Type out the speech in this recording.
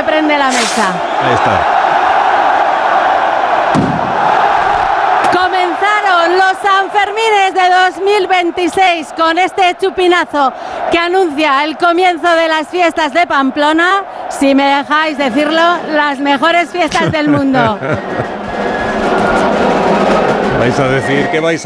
prende la mesa. Ahí está. Comenzaron los Sanfermines de 2026 con este chupinazo que anuncia el comienzo de las fiestas de Pamplona. Si me dejáis decirlo, las mejores fiestas del mundo. ¿Vais a decir qué vais a